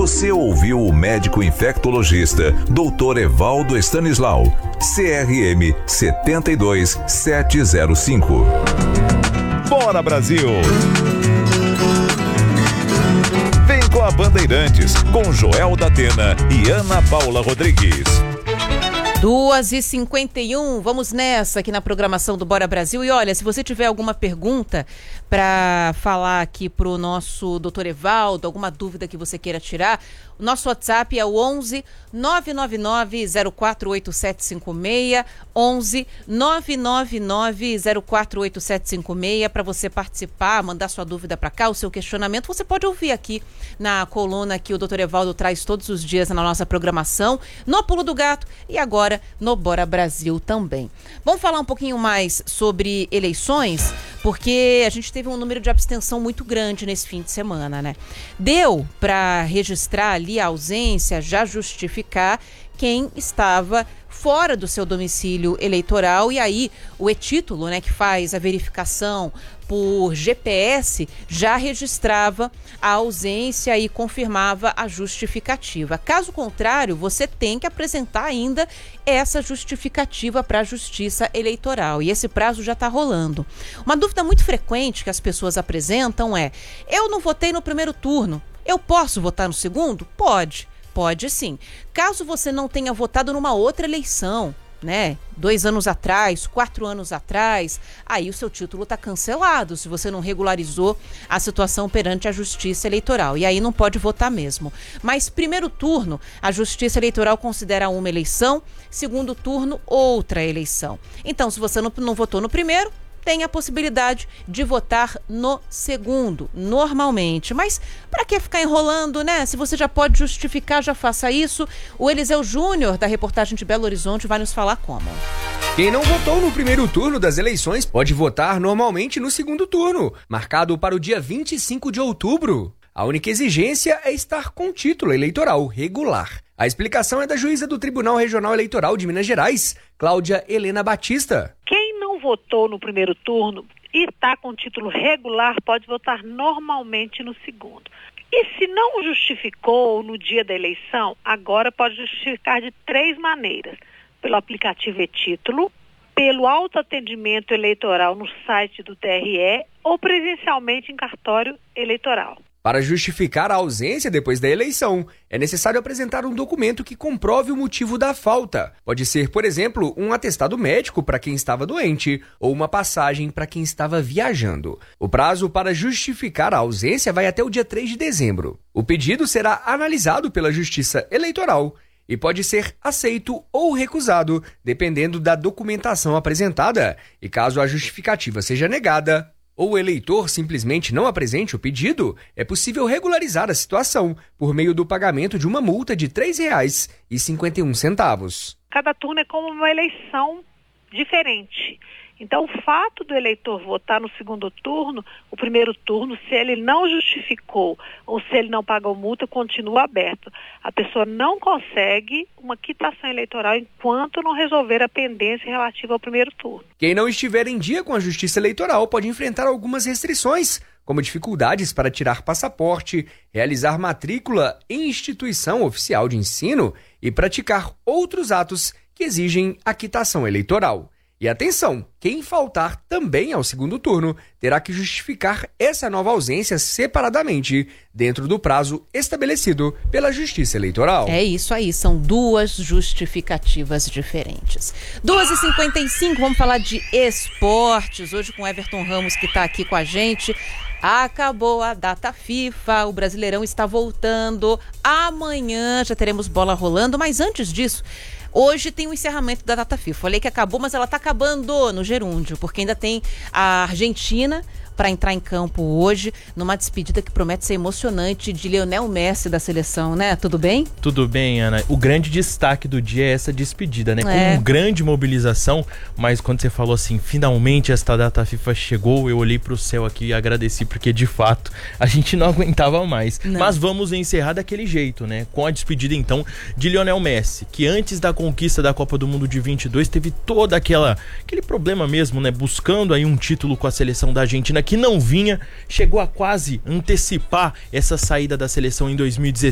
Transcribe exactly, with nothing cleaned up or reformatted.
Você ouviu o médico infectologista doutor Evaldo Stanislau, C R M sete dois sete zero cinco. Bora, Brasil! Vem com a Bandeirantes, com Joel da Atena e Ana Paula Rodrigues. duas e cinquenta e um, vamos nessa aqui na programação do Bora Brasil. E olha, se você tiver alguma pergunta para falar aqui pro nosso doutor Evaldo, alguma dúvida que você queira tirar, o nosso WhatsApp é o onze nove nove nove zero quatro oito sete cinco seis, onze nove nove nove zero quatro oito sete cinco seis, para você participar, mandar sua dúvida para cá, o seu questionamento. Você pode ouvir aqui na coluna que o doutor Evaldo traz todos os dias na nossa programação, no Pulo do Gato e agora no Bora Brasil também. Vamos falar um pouquinho mais sobre eleições, porque a gente teve um número de abstenção muito grande nesse fim de semana, né? Deu para registrar ali a ausência, já justificar quem estava fora do seu domicílio eleitoral, e aí o e-título, né, que faz a verificação por G P S, já registrava a ausência e confirmava a justificativa. Caso contrário, você tem que apresentar ainda essa justificativa para a Justiça Eleitoral, e esse prazo já está rolando. Uma dúvida muito frequente que as pessoas apresentam é: eu não votei no primeiro turno, eu posso votar no segundo? Pode. Pode sim. Caso você não tenha votado numa outra eleição, né? Dois anos atrás, quatro anos atrás, aí o seu título está cancelado, se você não regularizou a situação perante a Justiça Eleitoral. E aí não pode votar mesmo. Mas primeiro turno, a Justiça Eleitoral considera uma eleição, segundo turno, outra eleição. Então, se você não, não votou no primeiro, tem a possibilidade de votar no segundo, normalmente. Mas para que ficar enrolando, né? Se você já pode justificar, já faça isso. O Eliseu Júnior, da reportagem de Belo Horizonte, vai nos falar como. Quem não votou no primeiro turno das eleições pode votar normalmente no segundo turno, marcado para o dia vinte e cinco de outubro. A única exigência é estar com título eleitoral regular. A explicação é da juíza do Tribunal Regional Eleitoral de Minas Gerais, Cláudia Helena Batista. Quem não votou no primeiro turno e está com título regular pode votar normalmente no segundo. E se não justificou no dia da eleição, agora pode justificar de três maneiras: pelo aplicativo e-título, pelo autoatendimento eleitoral no site do T R E ou presencialmente em cartório eleitoral. Para justificar a ausência depois da eleição, é necessário apresentar um documento que comprove o motivo da falta. Pode ser, por exemplo, um atestado médico para quem estava doente ou uma passagem para quem estava viajando. O prazo para justificar a ausência vai até o dia três de dezembro. O pedido será analisado pela Justiça Eleitoral e pode ser aceito ou recusado, dependendo da documentação apresentada. E caso a justificativa seja negada, ou o eleitor simplesmente não apresente o pedido, é possível regularizar a situação por meio do pagamento de uma multa de três reais e cinquenta e um centavos. Cada turno é como uma eleição diferente. Então, o fato do eleitor votar no segundo turno, o primeiro turno, se ele não justificou ou se ele não pagou multa, continua aberto. A pessoa não consegue uma quitação eleitoral enquanto não resolver a pendência relativa ao primeiro turno. Quem não estiver em dia com a Justiça Eleitoral pode enfrentar algumas restrições, como dificuldades para tirar passaporte, realizar matrícula em instituição oficial de ensino e praticar outros atos que exigem a quitação eleitoral. E atenção, quem faltar também ao segundo turno terá que justificar essa nova ausência separadamente, dentro do prazo estabelecido pela Justiça Eleitoral. É isso aí, são duas justificativas diferentes. duas e cinquenta e cinco, vamos falar de esportes, hoje com Everton Ramos, que está aqui com a gente. Acabou a data FIFA, o Brasileirão está voltando, amanhã já teremos bola rolando, mas antes disso, hoje tem o encerramento da data FIFA. Falei que acabou, mas ela está acabando no gerúndio, porque ainda tem a Argentina para entrar em campo hoje, numa despedida que promete ser emocionante de Lionel Messi da seleção, né? Tudo bem? Tudo bem, Ana. O grande destaque do dia é essa despedida, né? É. Com grande mobilização, mas quando você falou assim, finalmente esta data FIFA chegou, eu olhei pro céu aqui e agradeci, porque de fato a gente não aguentava mais. Não. Mas vamos encerrar daquele jeito, né? Com a despedida então de Lionel Messi, que antes da conquista da Copa do Mundo de vinte e dois teve toda aquela aquele problema mesmo, né? Buscando aí um título com a seleção da Argentina que não vinha, chegou a quase antecipar essa saída da seleção em dois mil e dezesseis.